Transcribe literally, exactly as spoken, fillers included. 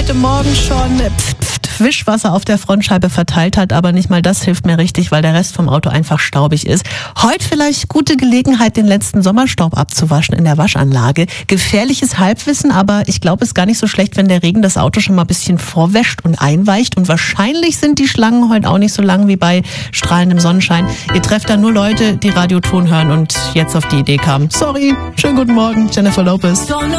heute Morgen schon pft, pft, Wischwasser auf der Frontscheibe verteilt hat, aber nicht mal das hilft mir richtig, weil der Rest vom Auto einfach staubig ist. Heute vielleicht gute Gelegenheit, den letzten Sommerstaub abzuwaschen in der Waschanlage. Gefährliches Halbwissen, aber ich glaube, es ist gar nicht so schlecht, wenn der Regen das Auto schon mal ein bisschen vorwäscht und einweicht. Und wahrscheinlich sind die Schlangen heute auch nicht so lang wie bei strahlendem Sonnenschein. Ihr trefft da nur Leute, die Radioton hören und jetzt auf die Idee kamen. Sorry, schönen guten Morgen, Jennifer Lopez.